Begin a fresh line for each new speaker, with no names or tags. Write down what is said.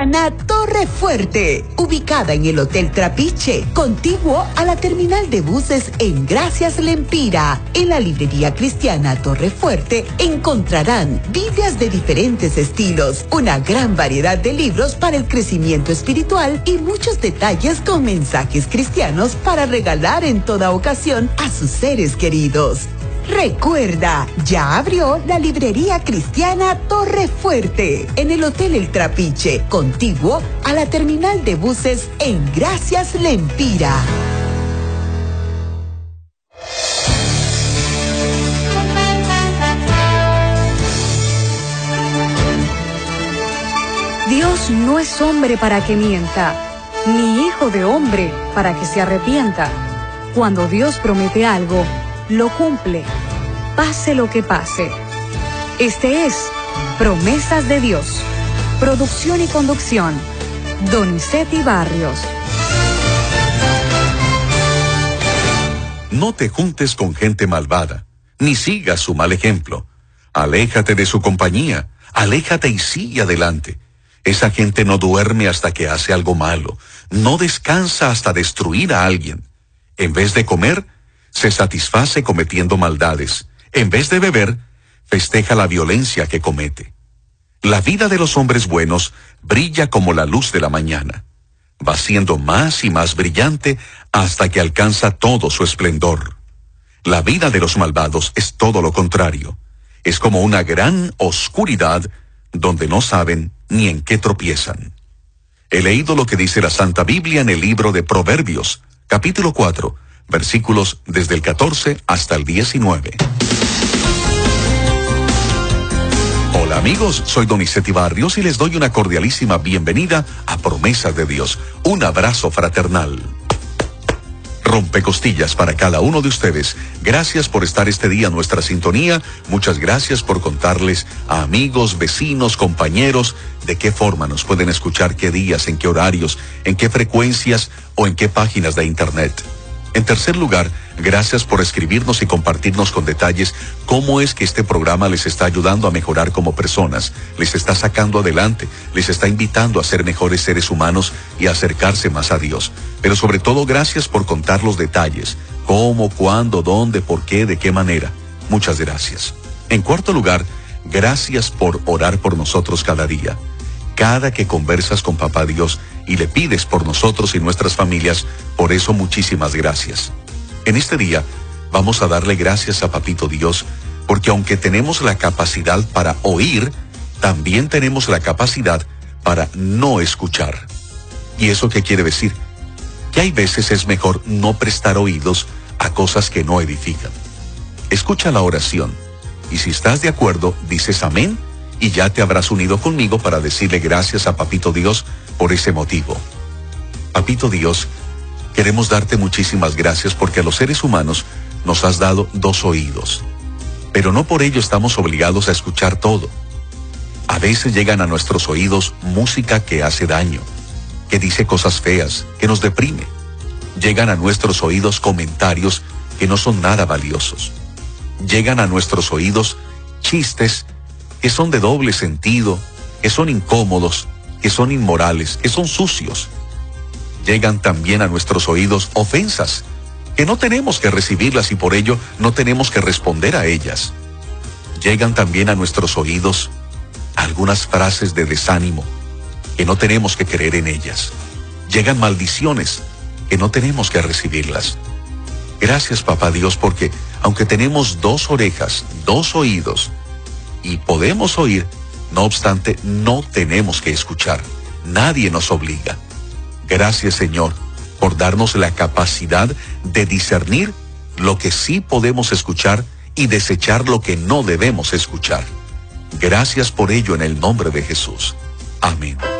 Cristiana Torre Fuerte, ubicada en el Hotel Trapiche, contiguo a la terminal de buses en Gracias Lempira. En la librería Cristiana Torre Fuerte encontrarán Biblias de diferentes estilos, una gran variedad de libros para el crecimiento espiritual y muchos detalles con mensajes cristianos para regalar en toda ocasión a sus seres queridos. Recuerda, ya abrió la librería Cristiana Torre Fuerte en el Hotel El Trapiche, contiguo a la terminal de buses en Gracias Lempira.
Dios no es hombre para que mienta, ni hijo de hombre para que se arrepienta. Cuando Dios promete algo, lo cumple, pase lo que pase. Este es Promesas de Dios. Producción y conducción, Donizetti Barrios.
No te juntes con gente malvada, ni sigas su mal ejemplo. Aléjate de su compañía, aléjate y sigue adelante. Esa gente no duerme hasta que hace algo malo, no descansa hasta destruir a alguien. En vez de comer, se satisface cometiendo maldades. En vez de beber, festeja la violencia que comete. La vida de los hombres buenos brilla como la luz de la mañana. Va siendo más y más brillante hasta que alcanza todo su esplendor. La vida de los malvados es todo lo contrario. Es como una gran oscuridad donde no saben ni en qué tropiezan. He leído lo que dice la Santa Biblia en el libro de Proverbios, capítulo 4, versículos desde el 14 hasta el 19. Hola amigos, soy Donizetti Barrios y les doy una cordialísima bienvenida a Promesas de Dios. Un abrazo fraternal. Rompecostillas para cada uno de ustedes. Gracias por estar este día en nuestra sintonía. Muchas gracias por contarles a amigos, vecinos, compañeros, de qué forma nos pueden escuchar, qué días, en qué horarios, en qué frecuencias o en qué páginas de internet. En tercer lugar, gracias por escribirnos y compartirnos con detalles cómo es que este programa les está ayudando a mejorar como personas, les está sacando adelante, les está invitando a ser mejores seres humanos y a acercarse más a Dios. Pero sobre todo, gracias por contar los detalles, cómo, cuándo, dónde, por qué, de qué manera. Muchas gracias. En cuarto lugar, gracias por orar por nosotros cada día. Cada que conversas con Papá Dios y le pides por nosotros y nuestras familias, por eso muchísimas gracias. En este día vamos a darle gracias a Papito Dios, porque aunque tenemos la capacidad para oír, también tenemos la capacidad para no escuchar. ¿Y eso qué quiere decir? Que hay veces es mejor no prestar oídos a cosas que no edifican. Escucha la oración y si estás de acuerdo, dices amén y ya te habrás unido conmigo para decirle gracias a Papito Dios por ese motivo. Papito Dios, queremos darte muchísimas gracias porque a los seres humanos nos has dado 2 oídos, pero no por ello estamos obligados a escuchar todo. A veces llegan a nuestros oídos música que hace daño, que dice cosas feas, que nos deprime. Llegan a nuestros oídos comentarios que no son nada valiosos. Llegan a nuestros oídos chistes que son de doble sentido, que son incómodos, que son inmorales, que son sucios. Llegan también a nuestros oídos ofensas, que no tenemos que recibirlas y por ello no tenemos que responder a ellas. Llegan también a nuestros oídos algunas frases de desánimo, que no tenemos que creer en ellas. Llegan maldiciones, que no tenemos que recibirlas. Gracias, Papá Dios, porque aunque tenemos 2 orejas, 2 oídos, y podemos oír, no obstante, no tenemos que escuchar. Nadie nos obliga. Gracias, Señor, por darnos la capacidad de discernir lo que sí podemos escuchar y desechar lo que no debemos escuchar. Gracias por ello en el nombre de Jesús. Amén.